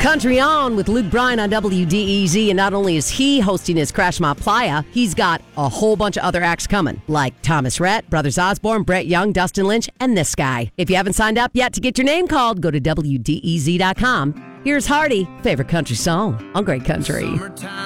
Country On with Luke Bryan on WDEZ, and not only is he hosting his Crash My Playa, he's got a whole bunch of other acts coming, like Thomas Rhett, Brothers Osborne, Brett Young, Dustin Lynch, and this guy. If you haven't signed up yet to get your name called, go to WDEZ.com. Here's Hardy, favorite country song on Great Country. Summertime.